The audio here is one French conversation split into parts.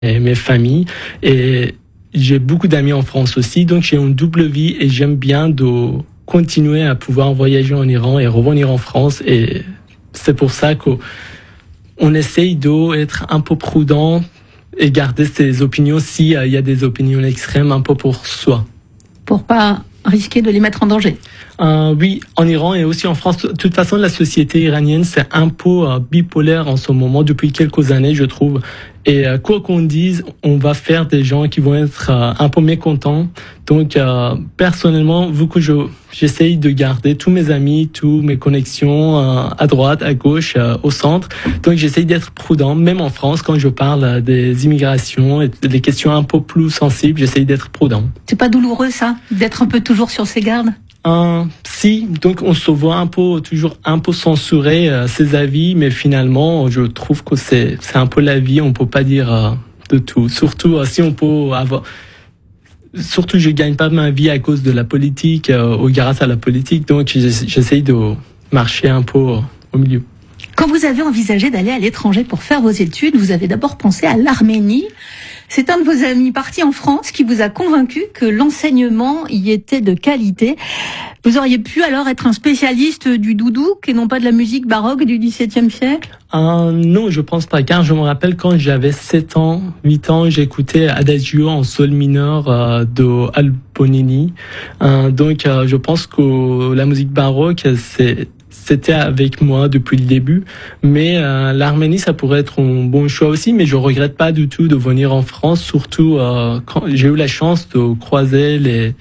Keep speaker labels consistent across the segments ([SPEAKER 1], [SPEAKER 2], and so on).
[SPEAKER 1] et mes familles. Et j'ai beaucoup d'amis en France aussi, donc j'ai une double vie et j'aime bien de continuer à pouvoir voyager en Iran et revenir en France. Et c'est pour ça qu'on essaye d'être un peu prudent et garder ses opinions s'il y a des opinions extrêmes un peu pour soi.
[SPEAKER 2] Pour pas risquer de les mettre en danger.
[SPEAKER 1] Oui, en Iran et aussi en France. De toute façon, la société iranienne, c'est un peu bipolaire en ce moment, depuis quelques années, je trouve. Et quoi qu'on dise, on va faire des gens qui vont être un peu mécontents. Donc, personnellement, vu que j'essaye de garder tous mes amis, toutes mes connexions à droite, à gauche, au centre. Donc, j'essaye d'être prudent, même en France, quand je parle des immigrations et des questions un peu plus sensibles, j'essaye d'être prudent.
[SPEAKER 2] C'est pas douloureux, ça, d'être un peu toujours sur ses gardes?
[SPEAKER 1] Si, donc on se voit toujours un peu censurer ses avis, mais finalement, je trouve que c'est un peu la vie, on peut pas dire de tout. Surtout si on peut avoir... Surtout, je gagne pas ma vie à cause de la politique, ou grâce à la politique, donc j'essaye de marcher un peu au milieu.
[SPEAKER 2] Quand vous avez envisagé d'aller à l'étranger pour faire vos études, vous avez d'abord pensé à l'Arménie. C'est un de vos amis parti en France qui vous a convaincu que l'enseignement y était de qualité. Vous auriez pu alors être un spécialiste du doudouk et non pas de la musique baroque du XVIIe siècle?
[SPEAKER 1] Non, je pense pas, car je me rappelle quand j'avais 7 ans, 8 ans, j'écoutais Adagio en sol mineur de Albonini. Donc je pense que la musique baroque, c'était avec moi depuis le début, mais l'Arménie, ça pourrait être un bon choix aussi, mais je regrette pas du tout de venir en France, surtout quand j'ai eu la chance de croiser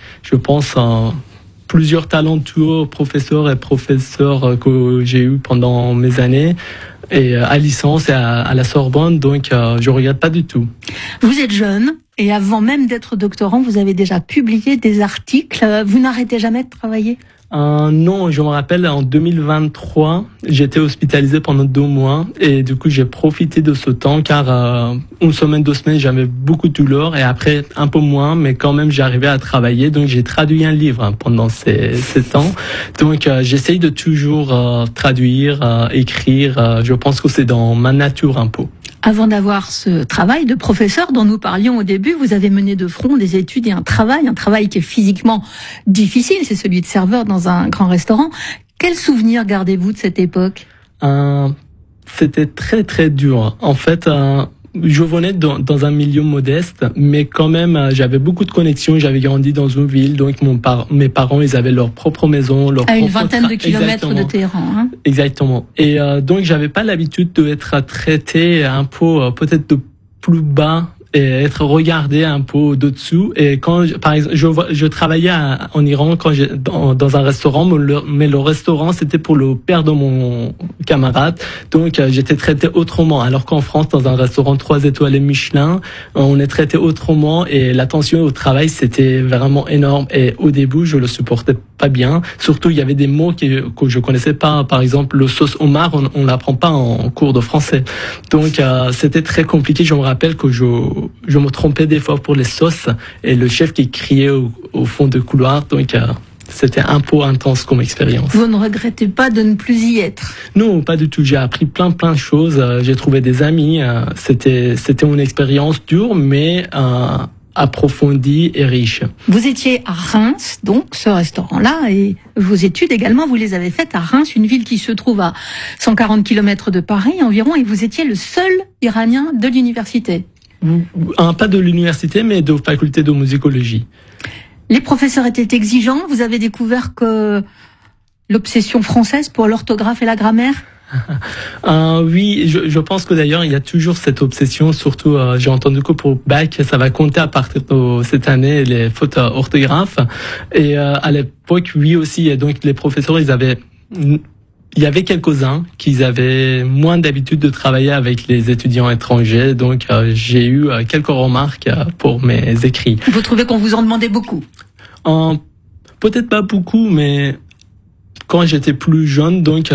[SPEAKER 1] plusieurs talentueux professeurs que j'ai eu pendant mes années, et à licence et à la Sorbonne, donc je regrette pas du tout.
[SPEAKER 2] Vous êtes jeune, et avant même d'être doctorant, vous avez déjà publié des articles. Vous n'arrêtez jamais de travailler?
[SPEAKER 1] Non, je me rappelle, en 2023, j'étais hospitalisé pendant 2 mois et du coup j'ai profité de ce temps car une semaine, 2 semaines, j'avais beaucoup de douleurs et après un peu moins, mais quand même j'arrivais à travailler, donc j'ai traduit un livre pendant ces temps. Donc j'essaye de toujours traduire, écrire. Je pense que c'est dans ma nature un peu.
[SPEAKER 2] Avant d'avoir ce travail de professeur dont nous parlions au début, vous avez mené de front des études et un travail qui est physiquement difficile, c'est celui de serveur dans un grand restaurant. Quel souvenir gardez-vous de cette époque?
[SPEAKER 1] C'était très très dur. En fait, je venais dans un milieu modeste, mais quand même, j'avais beaucoup de connexions. J'avais grandi dans une ville, donc mes parents, ils avaient leur propre maison,
[SPEAKER 2] à une vingtaine de kilomètres de Téhéran. Hein.
[SPEAKER 1] Exactement. Et donc, j'avais pas l'habitude d'être traité un peu, peut-être de plus bas, et être regardé un peu de-dessous. Et quand, par exemple, je travaillais en Iran dans un restaurant, mais le restaurant, c'était pour le père de mon camarade. Donc, j'étais traité autrement. Alors qu'en France, dans un restaurant 3 étoiles et Michelin, on est traité autrement et l'attention au travail, c'était vraiment énorme. Et au début, je le supportais pas bien. Surtout, il y avait des mots que je connaissais pas. Par exemple, le sauce homard, on l'apprend pas en cours de français. Donc, c'était très compliqué. Je me rappelle que je me trompais des fois pour les sauces et le chef qui criait au fond du couloir. Donc, c'était un peu intense comme expérience.
[SPEAKER 2] Vous ne regrettez pas de ne plus y être? Non,
[SPEAKER 1] pas du tout. J'ai appris plein de choses. J'ai trouvé des amis. C'était une expérience dure, mais approfondie et riche.
[SPEAKER 2] Vous étiez à Reims, donc, ce restaurant-là, et vos études également, vous les avez faites à Reims, une ville qui se trouve à 140 km de Paris environ, et vous étiez le seul Iranien de l'université.
[SPEAKER 1] Pas de l'université, mais de faculté de musicologie.
[SPEAKER 2] Les professeurs étaient exigeants. Vous avez découvert que l'obsession française pour l'orthographe et la grammaire?
[SPEAKER 1] Oui, je pense que d'ailleurs il y a toujours cette obsession, surtout j'ai entendu que pour bac ça va compter à partir de cette année les fautes orthographes et à l'époque oui aussi, donc les professeurs il y avait quelques-uns qui avaient moins d'habitude de travailler avec les étudiants étrangers, donc j'ai eu quelques remarques pour mes écrits.
[SPEAKER 2] Vous trouvez qu'on vous en demandait beaucoup?
[SPEAKER 1] Peut-être pas beaucoup, mais quand j'étais plus jeune, donc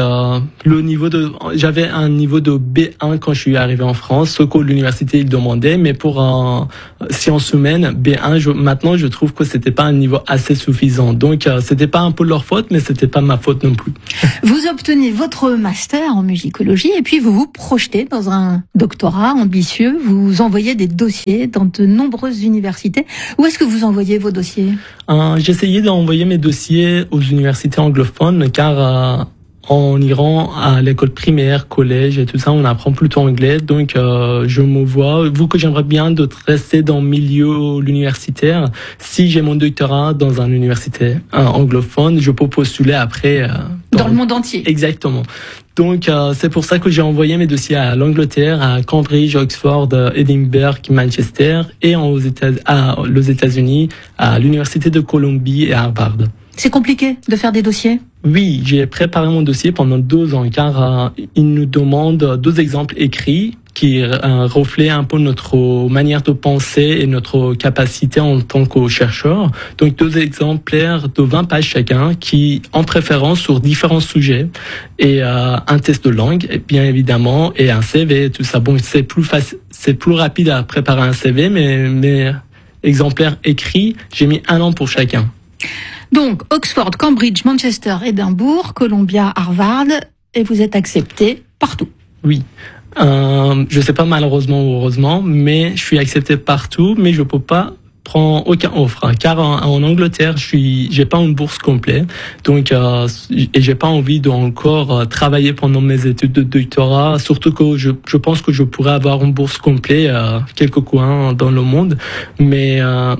[SPEAKER 1] j'avais un niveau de B1 quand je suis arrivé en France, ce que l'université il demandait, mais pour sciences humaines B1, maintenant je trouve que c'était pas un niveau assez suffisant. Donc c'était pas un peu leur faute, mais c'était pas ma faute non plus.
[SPEAKER 2] Vous obtenez votre master en musicologie et puis vous vous projetez dans un doctorat ambitieux. Vous envoyez des dossiers dans de nombreuses universités. Où est-ce que vous envoyez vos dossiers ?
[SPEAKER 1] J'essayais d'envoyer mes dossiers aux universités anglophones car en Iran, à l'école primaire, collège et tout ça, on apprend plutôt anglais. Donc, je me vois, vu que j'aimerais bien de rester dans le milieu universitaire, si j'ai mon doctorat dans une université anglophone, je peux postuler après.
[SPEAKER 2] Dans le monde entier.
[SPEAKER 1] Exactement. Donc, c'est pour ça que j'ai envoyé mes dossiers à l'Angleterre, à Cambridge, Oxford, Edinburgh, Manchester et aux États-Unis, à l'Université de Columbie et à Harvard.
[SPEAKER 2] C'est compliqué de faire des dossiers ?
[SPEAKER 1] Oui, j'ai préparé mon dossier pendant 2 ans car il nous demande 2 exemples écrits qui reflètent un peu notre manière de penser et notre capacité en tant que chercheur. Donc 2 exemplaires de 20 pages chacun qui en préférence sur différents sujets et un test de langue bien évidemment et un CV et tout ça. Bon, c'est plus rapide à préparer un CV mais exemplaires écrits, j'ai mis 1 an pour chacun.
[SPEAKER 2] Donc, Oxford, Cambridge, Manchester, Édimbourg, Columbia, Harvard, et vous êtes accepté partout.
[SPEAKER 1] Oui. Je sais pas malheureusement ou heureusement, mais je suis accepté partout, mais je peux pas prendre aucun offre, car en Angleterre, j'ai pas une bourse complète, donc et j'ai pas envie d'encore travailler pendant mes études de doctorat, surtout que je pense que je pourrais avoir une bourse complète quelques coins dans le monde, mais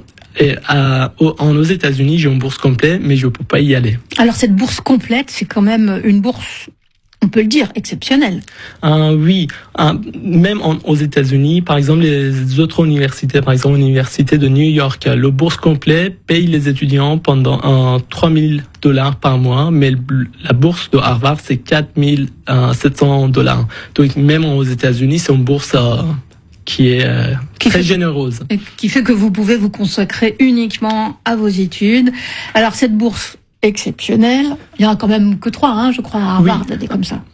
[SPEAKER 1] aux États-Unis, j'ai une bourse complète, mais je peux pas y aller.
[SPEAKER 2] Alors cette bourse complète, c'est quand même une bourse, on peut le dire, exceptionnelle.
[SPEAKER 1] Oui, même aux États-Unis, par exemple, les autres universités, par exemple l'université de New York, le bourse complète paye les étudiants pendant $3,000 par mois, mais la bourse de Harvard, c'est $4,700. Donc même aux États-Unis, c'est une bourse qui est très généreuse.
[SPEAKER 2] Et qui fait que vous pouvez vous consacrer uniquement à vos études. Alors cette bourse exceptionnelle, il y en a quand même que 3, je crois, à Harvard, des comme ça.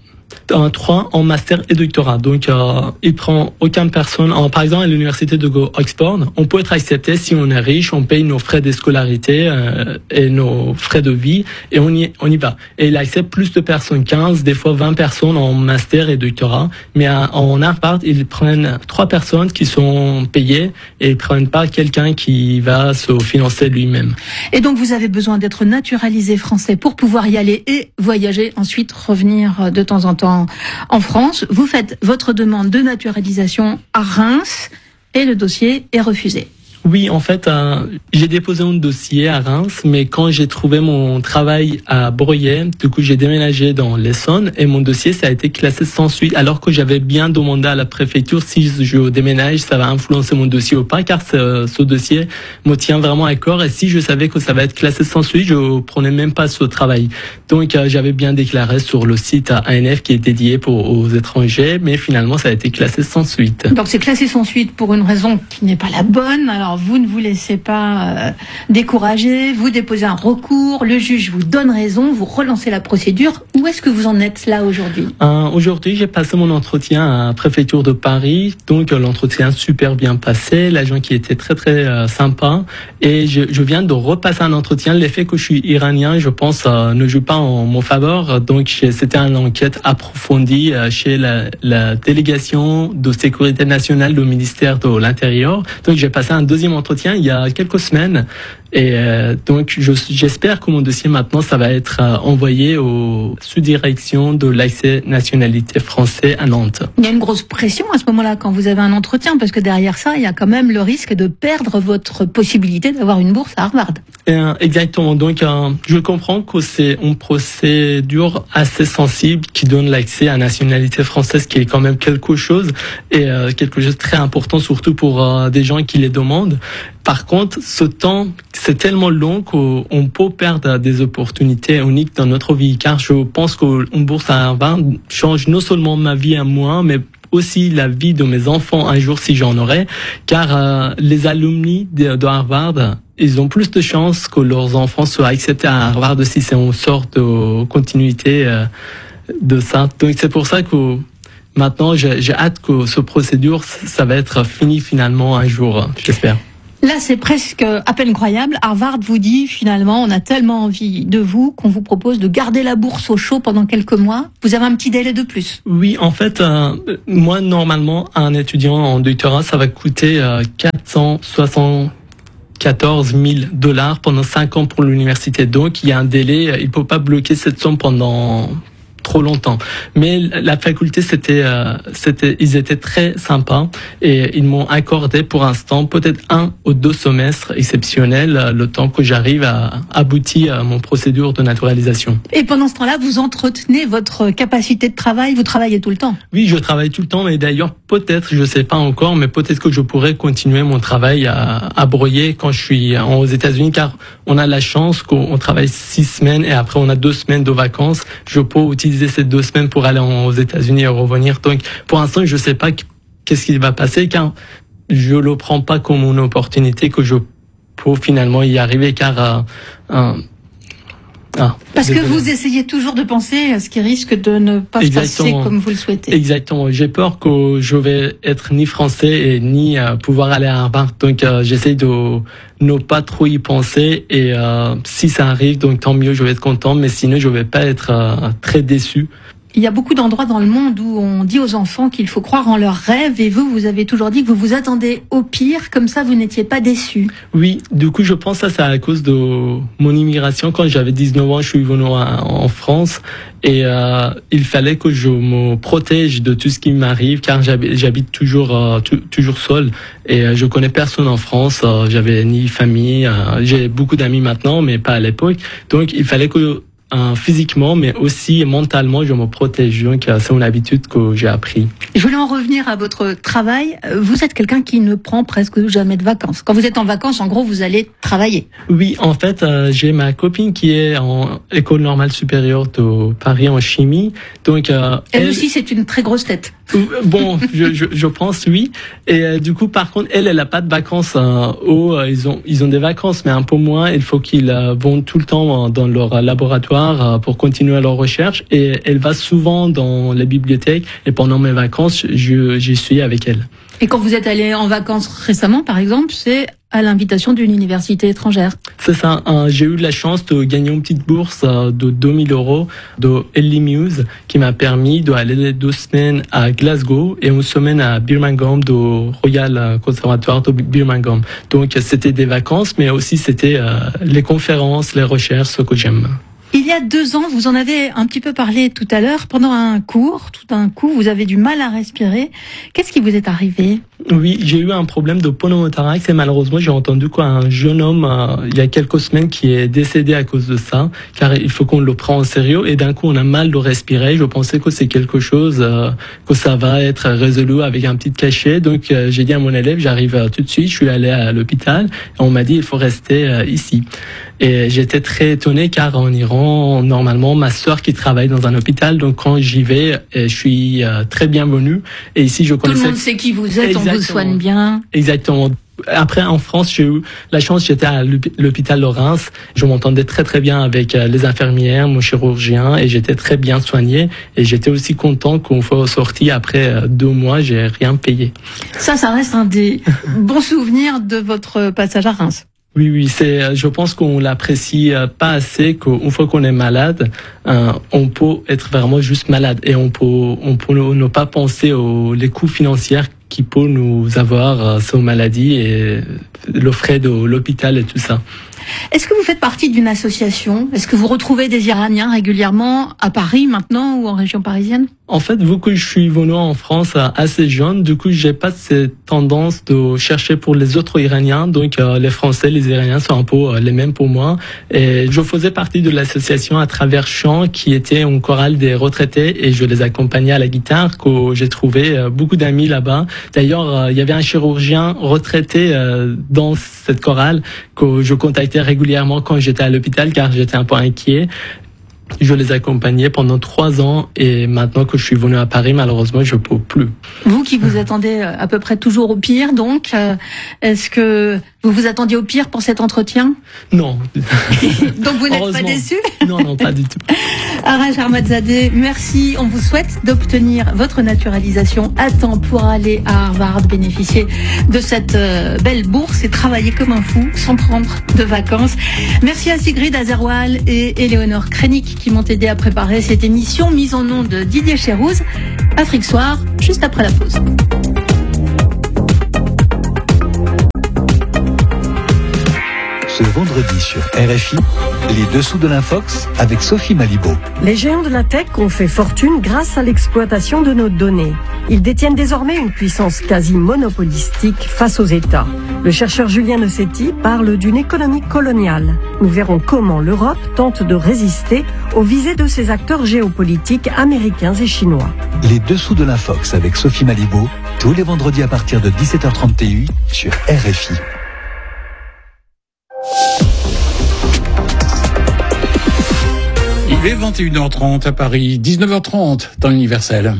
[SPEAKER 1] 3 en master et doctorat. Donc, il prend aucune personne. Par exemple, à l'université de Oxford, on peut être accepté si on est riche, on paye nos frais de scolarité et nos frais de vie et on y va. Et il accepte plus de personnes, 15, des fois 20 personnes en master et doctorat. Mais en Harvard, ils prennent 3 personnes qui sont payées et ils prennent pas quelqu'un qui va se financer lui-même.
[SPEAKER 2] Et donc, vous avez besoin d'être naturalisé français pour pouvoir y aller et voyager, ensuite revenir de temps en temps en France. Vous faites votre demande de naturalisation à Reims et le dossier est refusé.
[SPEAKER 1] Oui, en fait, j'ai déposé un dossier à Reims, mais quand j'ai trouvé mon travail à Bruyères, du coup, j'ai déménagé dans l'Essonne et mon dossier, ça a été classé sans suite, alors que j'avais bien demandé à la préfecture si je déménage, ça va influencer mon dossier ou pas, car ce dossier me tient vraiment à cœur et si je savais que ça va être classé sans suite, je prenais même pas ce travail. Donc, j'avais bien déclaré sur le site ANF qui est dédié aux étrangers, mais finalement, ça a été classé sans suite.
[SPEAKER 2] Donc, c'est classé sans suite pour une raison qui n'est pas la bonne. Alors, vous ne vous laissez pas décourager, vous déposez un recours, le juge vous donne raison, vous relancez la procédure. Où est-ce que vous en êtes là aujourd'hui ?
[SPEAKER 1] Aujourd'hui, j'ai passé mon entretien à la préfecture de Paris, donc l'entretien super bien passé, l'agent qui était très très sympa, et je viens de repasser un entretien. L'effet que je suis iranien, je pense, ne joue pas en mon faveur, donc c'était une enquête approfondie chez la délégation de sécurité nationale du ministère de l'Intérieur. Donc j'ai passé un deuxième entretien il y a quelques semaines et donc j'espère que mon dossier maintenant ça va être envoyé aux sous-directions de l'accès nationalité français à Nantes.
[SPEAKER 2] Il y a une grosse pression à ce moment-là quand vous avez un entretien parce que derrière ça il y a quand même le risque de perdre votre possibilité d'avoir une bourse à Harvard.
[SPEAKER 1] Exactement, donc je comprends que c'est une procédure assez sensible qui donne l'accès à la nationalité française qui est quand même quelque chose et quelque chose de très important surtout pour des gens qui les demandent. Par contre, ce temps, c'est tellement long qu'on peut perdre des opportunités uniques dans notre vie, car je pense qu'une bourse à Harvard change non seulement ma vie à moi, mais aussi la vie de mes enfants un jour si j'en aurais, car les alumni de Harvard, ils ont plus de chances que leurs enfants soient acceptés à Harvard si c'est une sorte de continuité de ça. Donc c'est pour ça que maintenant j'ai hâte que ce procédure, ça va être fini finalement un jour, j'espère.
[SPEAKER 2] Là, c'est presque à peine croyable. Harvard vous dit, finalement, on a tellement envie de vous qu'on vous propose de garder la bourse au chaud pendant quelques mois. Vous avez un petit délai de plus.
[SPEAKER 1] Oui, en fait, moi, normalement, un étudiant en doctorat, ça va coûter 474 000 $ pendant 5 ans pour l'université. Donc, il y a un délai, il ne peut pas bloquer cette somme pendant trop longtemps. Mais la faculté, ils étaient très sympas et ils m'ont accordé pour l'instant peut-être 1 ou 2 semestres exceptionnels, le temps que j'arrive à aboutir à mon procédure de naturalisation.
[SPEAKER 2] Et pendant ce temps-là, vous entretenez votre capacité de travail, vous travaillez tout le temps?
[SPEAKER 1] Oui, je travaille tout le temps, mais d'ailleurs, peut-être, je sais pas encore, mais peut-être que je pourrais continuer mon travail à broyer quand je suis aux États-Unis, car on a la chance qu'on travaille 6 semaines et après on a 2 semaines de vacances. Je peux utiliser ces 2 semaines pour aller aux États-Unis et revenir. Donc, pour l'instant, je sais pas qu'est-ce qui va passer, car je le prends pas comme une opportunité que je peux finalement y arriver, car
[SPEAKER 2] parce que vous essayez toujours de penser à ce qui risque de ne pas se passer comme vous le souhaitez.
[SPEAKER 1] Exactement. J'ai peur que je vais être ni français et ni pouvoir aller à Harvard. Donc, j'essaie de ne pas trop y penser. Et si ça arrive, donc tant mieux, je vais être content. Mais sinon, je vais pas être très déçu.
[SPEAKER 2] Il y a beaucoup d'endroits dans le monde où on dit aux enfants qu'il faut croire en leurs rêves, et vous avez toujours dit que vous vous attendez au pire, comme ça vous n'étiez pas déçus.
[SPEAKER 1] Oui, du coup je pense que c'est à cause de mon immigration. Quand j'avais 19 ans, je suis venu en France et il fallait que je me protège de tout ce qui m'arrive, car j'habite toujours seul et je connais personne en France. J'avais ni famille, j'ai beaucoup d'amis maintenant, mais pas à l'époque. Donc il fallait que physiquement, mais aussi mentalement, je me protège. Donc, c'est une habitude que j'ai appris.
[SPEAKER 2] Je voulais en revenir à votre travail. Vous êtes quelqu'un qui ne prend presque jamais de vacances. Quand vous êtes en vacances, en gros, vous allez travailler.
[SPEAKER 1] Oui, en fait, j'ai ma copine qui est en école normale supérieure de Paris en chimie. Donc,
[SPEAKER 2] elle aussi, c'est une très grosse tête.
[SPEAKER 1] Bon, je pense oui. Et du coup, par contre, elle a pas de vacances. Ils ont des vacances, mais un peu moins. Il faut qu'ils vont tout le temps dans leur laboratoire pour continuer leur recherche. Et elle va souvent dans la bibliothèque. Et pendant mes vacances, j'y suis avec elle.
[SPEAKER 2] Et quand vous êtes allé en vacances récemment, par exemple, c'est à l'invitation d'une université étrangère.
[SPEAKER 1] C'est ça. J'ai eu la chance de gagner une petite bourse de 2 000 € de Ellie Muse qui m'a permis d'aller 2 semaines à Glasgow et 1 semaine à Birmingham, de Royal Conservatoire de Birmingham. Donc c'était des vacances, mais aussi c'était les conférences, les recherches, ce que j'aime.
[SPEAKER 2] Il y a 2 ans, vous en avez un petit peu parlé tout à l'heure, pendant un cours, tout d'un coup, vous avez du mal à respirer. Qu'est-ce qui vous est arrivé ?
[SPEAKER 1] Oui, j'ai eu un problème de pneumothorax et malheureusement, j'ai entendu un jeune homme, il y a quelques semaines, qui est décédé à cause de ça, car il faut qu'on le prenne au sérieux et d'un coup, on a mal de respirer. Je pensais que c'est quelque chose, que ça va être résolu avec un petit cachet. Donc, j'ai dit à mon élève, j'arrive tout de suite, je suis allé à l'hôpital et on m'a dit, il faut rester ici. Et j'étais très étonné car en Iran, normalement, ma sœur qui travaille dans un hôpital, donc quand j'y vais, je suis très bienvenu. Et ici, je connaissais...
[SPEAKER 2] Tout le monde sait qui vous êtes, exactement. On vous soigne bien.
[SPEAKER 1] Exactement. Après, en France, j'ai eu la chance, j'étais à l'hôpital de Reims. Je m'entendais très très bien avec les infirmières, mon chirurgien, et j'étais très bien soigné. Et j'étais aussi content qu'on soit sorti après 2 mois, j'ai rien payé.
[SPEAKER 2] Ça reste un des bons souvenirs de votre passage à Reims.
[SPEAKER 1] Oui, je pense qu'on l'apprécie pas assez, qu'une fois qu'on est malade, on peut être vraiment juste malade et on peut ne pas penser les coûts financiers qui peut nous avoir sur maladie et le frais de l'hôpital et tout ça.
[SPEAKER 2] Est-ce que vous faites partie d'une association ? Est-ce que vous retrouvez des Iraniens régulièrement à Paris maintenant ou en région parisienne ?
[SPEAKER 1] En fait, vu que je suis venu en France assez jeune, du coup, j'ai pas cette tendance de chercher pour les autres Iraniens. Donc, les Français, les Iraniens sont un peu les mêmes pour moi. Et je faisais partie de l'association à travers Chant, qui était une chorale des retraités, et je les accompagnais à la guitare, que j'ai trouvé beaucoup d'amis là-bas. D'ailleurs, il y avait un chirurgien retraité dans cette chorale que je contactais régulièrement quand j'étais à l'hôpital, car j'étais un peu inquiet. Je les accompagnais pendant 3 ans et maintenant que je suis venu à Paris, malheureusement, je peux plus.
[SPEAKER 2] Vous qui vous attendez à peu près toujours au pire, donc, est-ce que vous vous attendiez au pire pour cet entretien?
[SPEAKER 1] Non.
[SPEAKER 2] Donc vous n'êtes pas déçu?
[SPEAKER 1] Non, pas du tout.
[SPEAKER 2] Arash Ahmadzadeh, merci. On vous souhaite d'obtenir votre naturalisation à temps pour aller à Harvard, bénéficier de cette belle bourse et travailler comme un fou sans prendre de vacances. Merci à Sigrid Azerwal et Éléonore Krenik qui m'ont aidé à préparer cette émission mise en nom de Didier Chérouz. Afrique Soir, juste après la pause.
[SPEAKER 3] Ce vendredi sur RFI, les dessous de l'Infox avec Sophie Malibaud.
[SPEAKER 4] Les géants de la tech ont fait fortune grâce à l'exploitation de nos données. Ils détiennent désormais une puissance quasi monopolistique face aux États. Le chercheur Julien Nossetti parle d'une économie coloniale. Nous verrons comment l'Europe tente de résister aux visées de ces acteurs géopolitiques américains et chinois.
[SPEAKER 3] Les dessous de l'Infox avec Sophie Malibaud, tous les vendredis à partir de 17h30 TU sur RFI.
[SPEAKER 5] Il est 21h30 à Paris, 19h30 temps universel.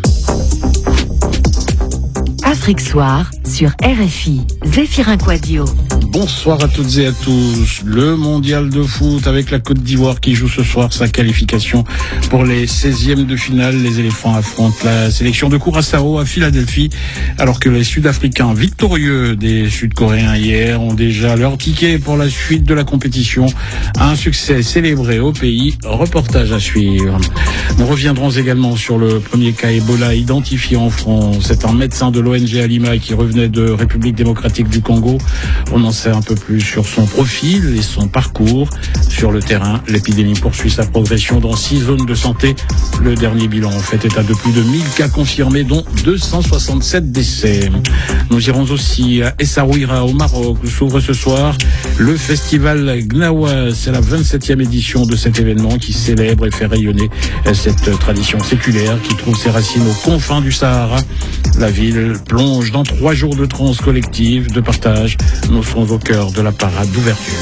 [SPEAKER 6] Afrique Soir sur RFI, Zéphirin Quadio.
[SPEAKER 5] Bonsoir à toutes et à tous. Le mondial de foot avec la Côte d'Ivoire qui joue ce soir sa qualification pour les 16e de finale. Les éléphants affrontent la sélection de Curaçao à Philadelphie, alors que les Sud-Africains victorieux des Sud-Coréens hier ont déjà leur ticket pour la suite de la compétition. Un succès célébré au pays. Reportage à suivre. Nous reviendrons également sur le premier cas Ebola identifié en France. C'est un médecin de l'ONG Alima qui revenait de République démocratique du Congo. On en sait un peu plus sur son profil et son parcours. Sur le terrain, l'épidémie poursuit sa progression dans 6 zones de santé. Le dernier bilan en fait état de plus de 1000 cas confirmés, dont 267 décès. Nous irons aussi à Essaouira au Maroc, où s'ouvre ce soir le festival Gnawa. C'est la 27e édition de cet événement qui célèbre et fait rayonner cette tradition séculaire qui trouve ses racines aux confins du Sahara. La ville plonge dans 3 jours de transe collective, de partage. Nous serons au cœur de la parade d'ouverture.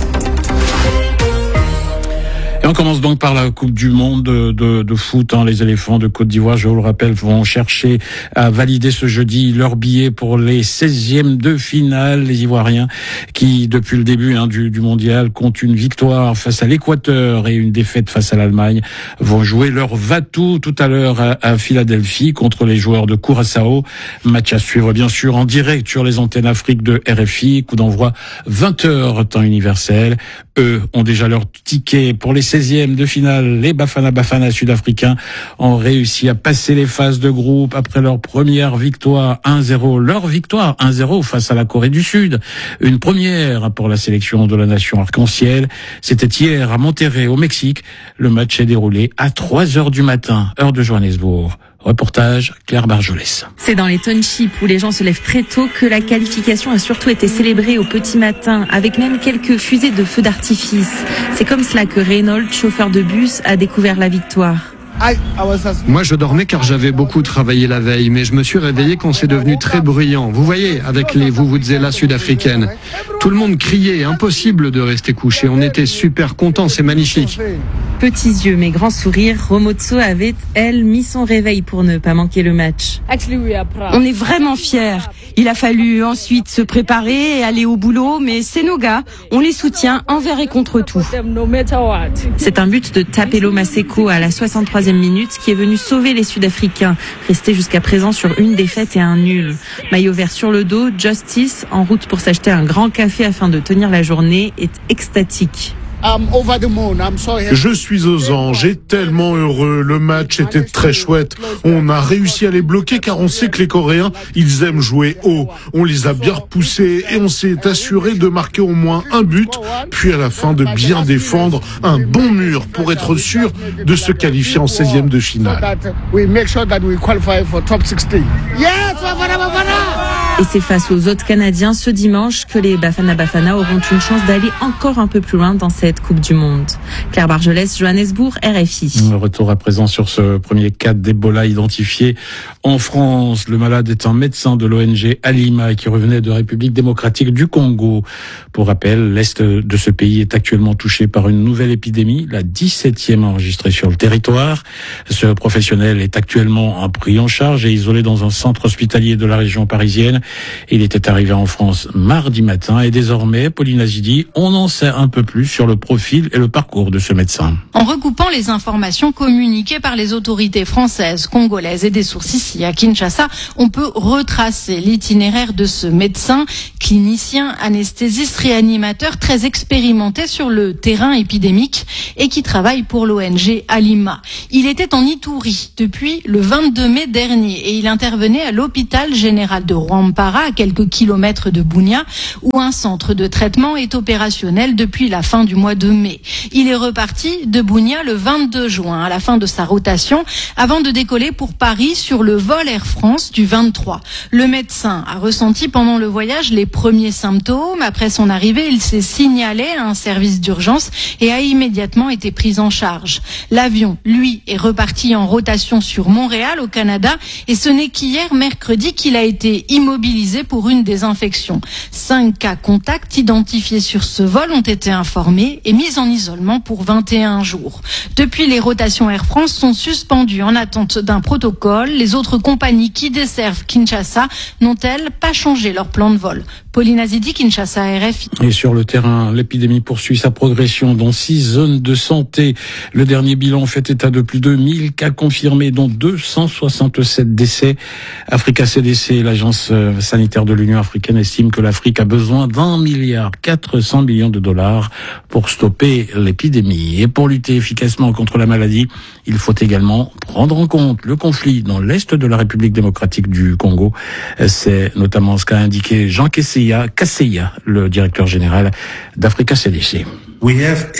[SPEAKER 5] Et on commence donc par la Coupe du Monde de foot. Les éléphants de Côte d'Ivoire, je vous le rappelle, vont chercher à valider ce jeudi leur billet pour les 16e de finale. Les Ivoiriens qui, depuis le début du mondial, comptent une victoire face à l'Équateur et une défaite face à l'Allemagne, vont jouer leur va-tout tout à l'heure à Philadelphie contre les joueurs de Curaçao. Match à suivre bien sûr en direct sur les antennes Afrique de RFI. Coup d'envoi 20h temps universel. Eux ont déjà leur ticket pour les 16e de finale. Les Bafana sud-africains ont réussi à passer les phases de groupe après leur première victoire 1-0. Leur victoire 1-0 face à la Corée du Sud. Une première pour la sélection de la nation arc-en-ciel. C'était hier à Monterrey au Mexique. Le match est déroulé à 3h du matin, heure de Johannesburg. Reportage Claire Barjolès.
[SPEAKER 7] C'est dans les townships où les gens se lèvent très tôt que la qualification a surtout été célébrée au petit matin, avec même quelques fusées de feux d'artifice. C'est comme cela que Reynolds, chauffeur de bus, a découvert la victoire.
[SPEAKER 8] Moi, je dormais car j'avais beaucoup travaillé la veille, mais je me suis réveillé quand c'est devenu très bruyant. Vous voyez, avec les vuvuzelas sud-africaines. Tout le monde criait, impossible de rester couché. On était super contents, c'est magnifique.
[SPEAKER 7] Petits yeux mais grands sourires, Romotso avait, elle, mis son réveil pour ne pas manquer le match.
[SPEAKER 9] On est vraiment fiers. Il a fallu ensuite se préparer et aller au boulot, mais c'est nos gars. On les soutient envers et contre tout.
[SPEAKER 7] C'est un but de Tapelo Maseko à la 63e minute qui est venu sauver les Sud-Africains, restés jusqu'à présent sur une défaite et un nul. Maillot vert sur le dos, Justice, en route pour s'acheter un grand café afin de tenir la journée, est extatique.
[SPEAKER 10] Je suis aux anges et tellement heureux. Le match était très chouette. On a réussi à les bloquer car on sait que les Coréens, ils aiment jouer haut. On les a bien repoussés et on s'est assuré de marquer au moins un but, puis à la fin de bien défendre un bon mur pour être sûr de se qualifier en 16e de finale.
[SPEAKER 7] Et c'est face aux autres Canadiens ce dimanche que les Bafana Bafana auront une chance d'aller encore un peu plus loin dans cette Coupe du Monde. Claire Bargelès, Johannesburg, RFI.
[SPEAKER 5] Retour à présent sur ce premier cas d'Ebola identifié en France. Le malade est un médecin de l'ONG Alima qui revenait de République démocratique du Congo. Pour rappel, l'Est de ce pays est actuellement touché par une nouvelle épidémie, la 17e enregistrée sur le territoire. Ce professionnel est actuellement pris en charge et isolé dans un centre hospitalier de la région parisienne. Il était arrivé en France mardi matin et désormais, Pauline Azidi, on en sait un peu plus sur le profil et le parcours de ce médecin.
[SPEAKER 11] En recoupant les informations communiquées par les autorités françaises, congolaises et des sources ici à Kinshasa, on peut retracer l'itinéraire de ce médecin, clinicien, anesthésiste, réanimateur très expérimenté sur le terrain épidémique et qui travaille pour l'ONG Alima. Il était en Ituri depuis le 22 mai dernier et il intervenait à l'hôpital général de Rwampara, à quelques kilomètres de Bunia, où un centre de traitement est opérationnel depuis la fin du mois de mai. Il est reparti de Bunia le 22 juin, à la fin de sa rotation, avant de décoller pour Paris sur le vol Air France du 23. Le médecin a ressenti pendant le voyage les premiers symptômes. Après son arrivée, il s'est signalé à un service d'urgence et a immédiatement été pris en charge. L'avion, lui, est reparti en rotation sur Montréal, au Canada, et ce n'est qu'hier, mercredi, qu'il a été immobilisé pour une désinfection. 5 cas contacts identifiés sur ce vol ont été informés et mis en isolement pour 21 jours. Depuis, les rotations Air France sont suspendues en attente d'un protocole. Les autres compagnies qui desservent Kinshasa n'ont-elles pas changé leur plan de vol? Pauline Azidi, Kinshasa, RFI.
[SPEAKER 5] Et sur le terrain, l'épidémie poursuit sa progression dans 6 zones de santé. Le dernier bilan fait état de plus de 1000 cas confirmés, dont 267 décès. Africa CDC, l'agence sanitaire de l'Union africaine, estime que l'Afrique a besoin d'1,4 milliard de dollars pour stopper l'épidémie. Et pour lutter efficacement contre la maladie, il faut également prendre en compte le conflit dans l'Est de la République démocratique du Congo. C'est notamment ce qu'a indiqué Jean Kasseya, le directeur général d'Africa CDC.
[SPEAKER 12] Nous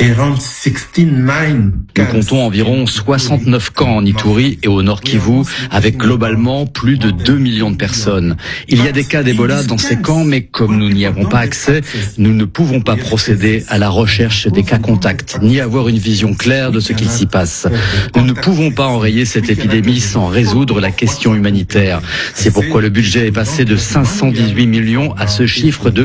[SPEAKER 12] comptons environ 69 camps en Ituri et au Nord Kivu, avec globalement plus de 2 millions de personnes. Il y a des cas d'Ebola dans ces camps, mais comme nous n'y avons pas accès, nous ne pouvons pas procéder à la recherche des cas contacts, ni avoir une vision claire de ce qu'il s'y passe. Nous ne pouvons pas enrayer cette épidémie sans résoudre la question humanitaire. C'est pourquoi le budget est passé de 518 millions à ce chiffre de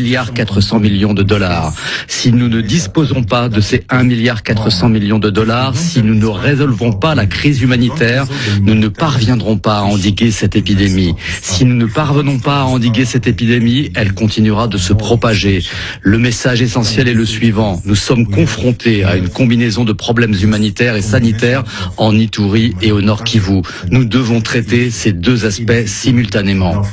[SPEAKER 12] 1,4 milliard de dollars. Si nous ne disposons pas de ces 1,4 milliard de dollars, si nous ne résolvons pas la crise humanitaire, nous ne parviendrons pas à endiguer cette épidémie. Si nous ne parvenons pas à endiguer cette épidémie, elle continuera de se propager. Le message essentiel est le suivant. Nous sommes confrontés à une combinaison de problèmes humanitaires et sanitaires en Ituri et au Nord Kivu. Nous devons traiter ces deux aspects simultanément.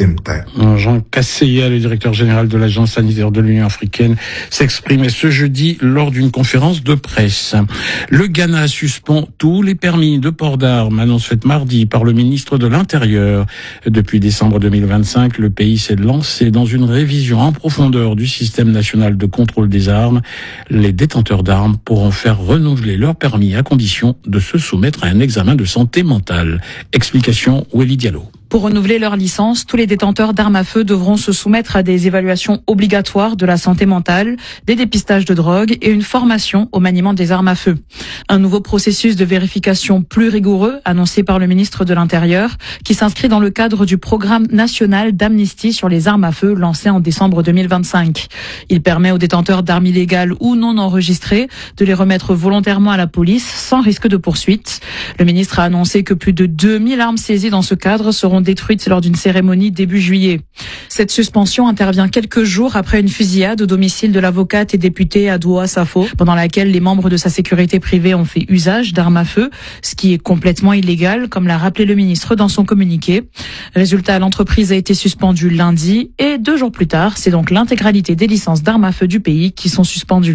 [SPEAKER 5] Jean Kasseya, le directeur général de l'agence sanitaire de l'Union africaine, s'exprimait ce jeudi lors d'une conférence de presse. Le Ghana suspend tous les permis de port d'armes, annonce faite mardi par le ministre de l'Intérieur. Depuis décembre 2025, le pays s'est lancé dans une révision en profondeur du système national de contrôle des armes. Les détenteurs d'armes pourront faire renouveler leur permis à condition de se soumettre à un examen de santé mentale. Explication Weli Diallo.
[SPEAKER 13] Pour renouveler leur licence, tous les détenteurs d'armes à feu devront se soumettre à des évaluations obligatoires de la santé mentale, des dépistages de drogue et une formation au maniement des armes à feu. Un nouveau processus de vérification plus rigoureux, annoncé par le ministre de l'Intérieur, qui s'inscrit dans le cadre du programme national d'amnistie sur les armes à feu lancé en décembre 2025. Il permet aux détenteurs d'armes illégales ou non enregistrées de les remettre volontairement à la police sans risque de poursuite. Le ministre a annoncé que plus de 2000 armes saisies dans ce cadre seront détruites lors d'une cérémonie début juillet. Cette suspension intervient quelques jours après une fusillade au domicile de l'avocate et députée Adoua Safo, pendant laquelle les membres de sa sécurité privée ont fait usage d'armes à feu, ce qui est complètement illégal, comme l'a rappelé le ministre dans son communiqué. Résultat, l'entreprise a été suspendue lundi et 2 jours plus tard, c'est donc l'intégralité des licences d'armes à feu du pays qui sont suspendues.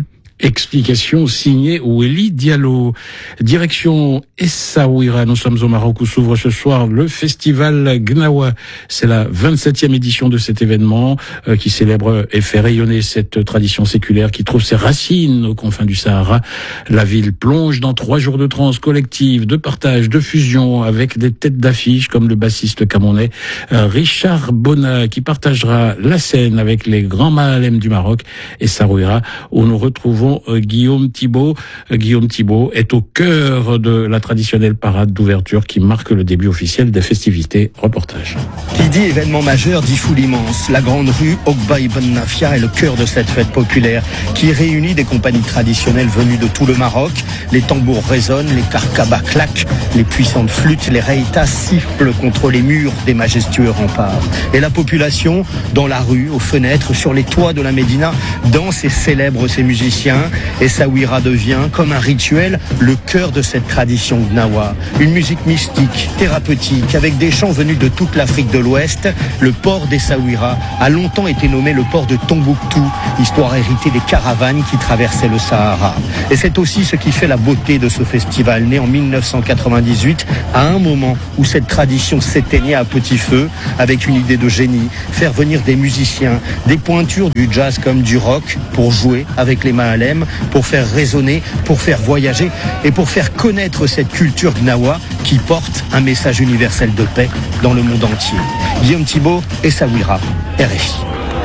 [SPEAKER 5] Explication signée Weli Diallo. Direction Essaouira. Nous sommes au Maroc où s'ouvre ce soir le festival Gnawa. C'est la 27e édition de cet événement qui célèbre et fait rayonner cette tradition séculaire qui trouve ses racines aux confins du Sahara. La ville plonge dans 3 jours de transe collective, de partage, de fusion avec des têtes d'affiche comme le bassiste camerounais Richard Bona qui partagera la scène avec les grands Mahalem du Maroc et Essaouira où nous retrouvons Guillaume Thibault. Guillaume Thibault est au cœur de la traditionnelle parade d'ouverture qui marque le début officiel des festivités. Reportage.
[SPEAKER 14] Qui dit événement majeur dit foule immense. La grande rue Okba Ibn Nafia est le cœur de cette fête populaire qui réunit des compagnies traditionnelles venues de tout le Maroc. Les tambours résonnent, les karkabas claquent, les puissantes flûtes, les reitas sifflent contre les murs des majestueux remparts. Et la population, dans la rue, aux fenêtres, sur les toits de la Médina, danse et célèbre ses musiciens. Essaouira devient, comme un rituel, le cœur de cette tradition gnawa. Une musique mystique, thérapeutique, avec des chants venus de toute l'Afrique de l'Ouest. Le port d'Essaouira a longtemps été nommé le port de Tombouctou, histoire héritée des caravanes qui traversaient le Sahara. Et c'est aussi ce qui fait la beauté de ce festival, né en 1998, à un moment où cette tradition s'éteignait à petit feu, avec une idée de génie, faire venir des musiciens, des pointures du jazz comme du rock, pour jouer avec les Mahalem, pour faire résonner, pour faire voyager et pour faire connaître cette culture gnawa qui porte un message universel de paix dans le monde entier. Guillaume Thibault, Essaouira, RFI.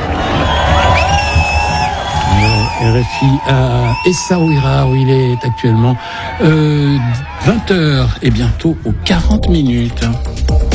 [SPEAKER 5] RFI à Essaouira où il est actuellement 20h et bientôt aux 40 minutes.